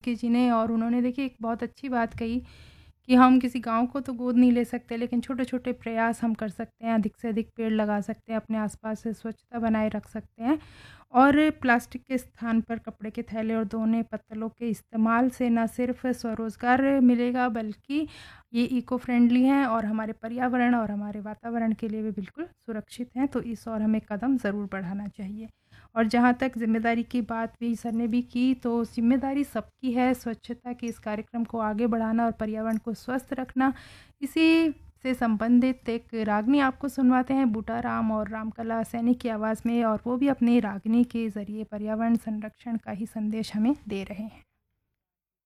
वाल्मीकि जी ने, और उन्होंने देखिए एक बहुत अच्छी बात कही कि हम किसी गाँव को तो गोद नहीं ले सकते, लेकिन छोटे-छोटे प्रयास हम कर सकते हैं, अधिक से अधिक पेड़ लगा सकते हैं, अपने आस-पास से स्वच्छता बनाए रख सकते हैं और प्लास्टिक के स्थान पर कपड़े के थैले और दोने पत्तलों के इस्तेमाल से न सिर्फ स्वरोज़गार मिलेगा, बल्कि ये इको फ्रेंडली हैं और हमारे पर्यावरण और हमारे वातावरण के लिए भी बिल्कुल सुरक्षित हैं। तो इस ओर हमें कदम ज़रूर बढ़ाना चाहिए। और जहाँ तक ज़िम्मेदारी की बात भी सर ने भी की, तो ज़िम्मेदारी सबकी है स्वच्छता के इस कार्यक्रम को आगे बढ़ाना और पर्यावरण को स्वस्थ रखना। इसी से संबंधित एक रागनी आपको सुनवाते हैं बूटा राम और रामकला सैनी की आवाज़ में, और वो भी अपनी रागनी के ज़रिए पर्यावरण संरक्षण का ही संदेश हमें दे रहे हैं।